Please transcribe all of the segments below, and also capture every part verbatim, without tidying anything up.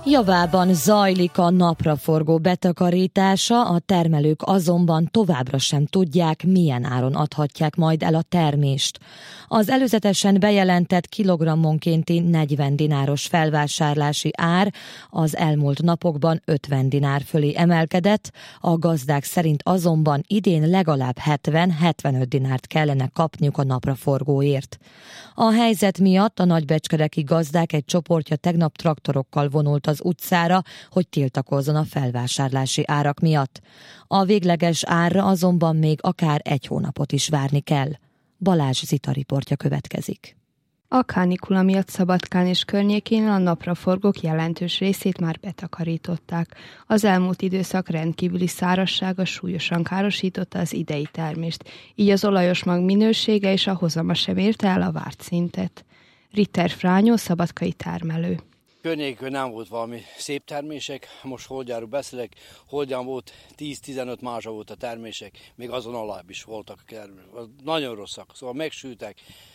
Javában zajlik a napraforgó betakarítása, a termelők azonban továbbra sem tudják, milyen áron adhatják majd el a termést. Az előzetesen bejelentett kilogrammonkénti negyven dináros felvásárlási ár az elmúlt napokban ötven dinár fölé emelkedett, a gazdák szerint azonban idén legalább hetven-hetvenöt dinárt kellene kapniuk a napraforgóért. A helyzet miatt a nagybecskereki gazdák egy csoportja tegnap traktorokkal vonult az utcára, hogy tiltakozzon a felvásárlási árak miatt. A végleges árra azonban még akár egy hónapot is várni kell. Balázs Zita riportja következik. A kánikula miatt Szabadkán és környékén a napraforgók jelentős részét már betakarították. Az elmúlt időszak rendkívüli szárazsága súlyosan károsította az idei termést, így az olajos mag minősége és a hozama sem érte el a várt szintet. Ritter Frányó, szabadkai termelő. Környékön nem volt valami szép termések, most Holdjáról beszélek, Holdján volt tíz-tizenöt mázsa volt a termések, még azon alább is voltak a termések. Nagyon rosszak, szóval megsültek.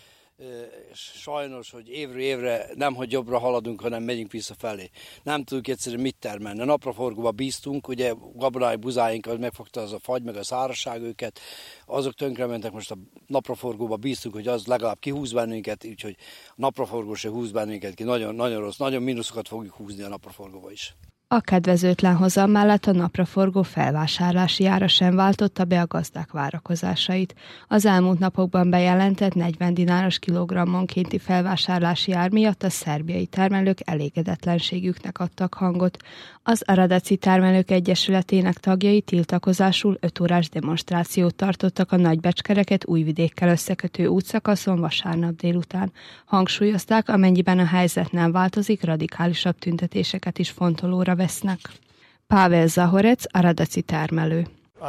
Sajnos, hogy évről évre nem, hogy jobbra haladunk, hanem megyünk visszafelé. Nem tudjuk egyszerűen mit termelni. A napraforgóba bíztunk, ugye gabonái buzáinkat megfogta az a fagy, meg a szárazság őket, azok tönkrementek, most a napraforgóba bíztunk, hogy az legalább kihúz bennünket, úgyhogy a napraforgó se húz bennünket ki. Nagyon, nagyon rossz, nagyon mínuszokat fogjuk húzni a napraforgóba is. A kedvezőtlen hozam mellett a napraforgó felvásárlási ára sem váltotta be a gazdák várakozásait. Az elmúlt napokban bejelentett negyven dináros kilogrammonkénti felvásárlási ár miatt a szerbiai termelők elégedetlenségüknek adtak hangot. Az Aradaci Termelők Egyesületének tagjai tiltakozásul öt órás demonstrációt tartottak a Nagybecskereket Újvidékkel összekötő útszakaszon vasárnap délután. Hangsúlyozták, amennyiben a helyzet nem változik, radikálisabb tüntetéseket is fontolóra vesznek. Pável Zahorec, aradaci termelő.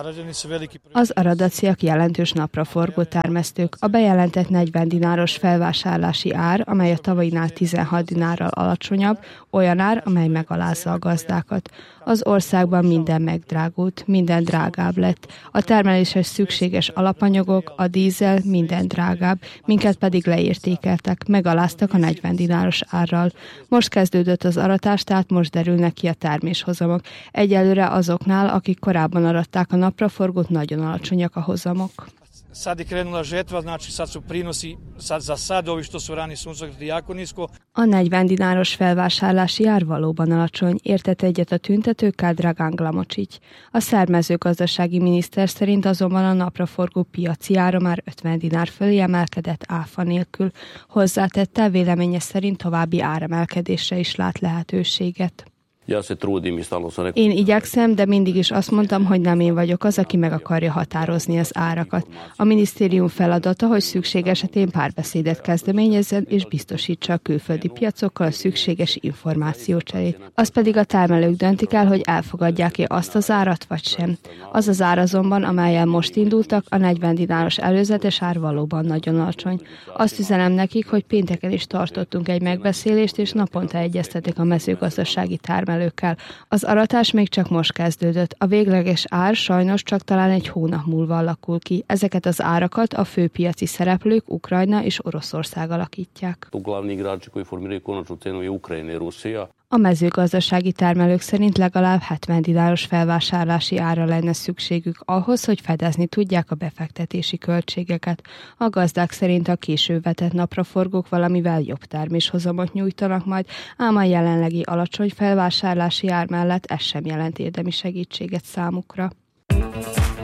Az aradaciak jelentős napraforgó termesztők. A bejelentett negyven dináros felvásárlási ár, amely a tavalyinál tizenhat dinárral alacsonyabb, olyan ár, amely megalázza a gazdákat. Az országban minden megdrágult, minden drágább lett. A termeléshez szükséges alapanyagok, a dízel, minden drágább, minket pedig leértékeltek, megaláztak a negyven dináros árral. Most kezdődött az aratás, tehát most derülnek ki a terméshozamok. Egyelőre azoknál, akik korábban aratták a napraforgót, nagyon alacsonyak a hozamok. Sad je krenula žetva, znači sad su prinosi sad za sad ovi što su rani suncokreti jako nisko. A negyven dináros felvásárlási ár valóban alacsony, értett egyet a tüntetőkkel Dragán Glamocsics. A szerb mezőgazdasági miniszter szerint azonban a napraforgó piaci ára már ötven dinár fölé emelkedett áfa nélkül. Hozzátette, véleménye szerint további áremelkedésre is lát lehetőséget. Én igyekszem, de mindig is azt mondtam, hogy nem én vagyok az, aki meg akarja határozni az árakat. A minisztérium feladata, hogy szükség esetén párbeszédet kezdeményezzen és biztosítsa a külföldi piacokkal a szükséges információcserét. Az pedig a termelők döntik el, hogy elfogadják-e azt az árat, vagy sem. Az az ár azonban, amellyel most indultak, a negyven dináros előzetes ár valóban nagyon alacsony. Azt üzenem nekik, hogy pénteken is tartottunk egy megbeszélést, és naponta egyeztetik a mezőgazdasági termelők. Az aratás még csak most kezdődött. A végleges ár sajnos csak talán egy hónap múlva alakul ki. Ezeket az árakat a főpiaci szereplők Ukrajna és Oroszország alakítják. A mezőgazdasági termelők szerint legalább hetven dináros felvásárlási ára lenne szükségük ahhoz, hogy fedezni tudják a befektetési költségeket. A gazdák szerint a később vetett napraforgók valamivel jobb terméshozamot nyújtanak majd, ám a jelenlegi alacsony felvásárlási ár mellett ez sem jelent érdemi segítséget számukra.